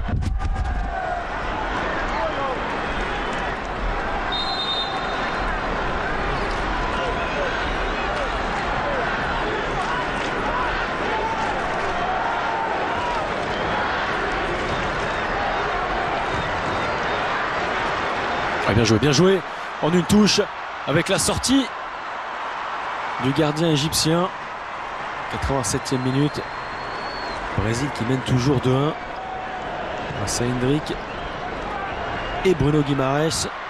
Ah, bien joué en une touche avec la sortie du gardien égyptien. 87e minute. Brésil qui mène toujours 2-1 grâce à Hendrick et Bruno Guimaraes.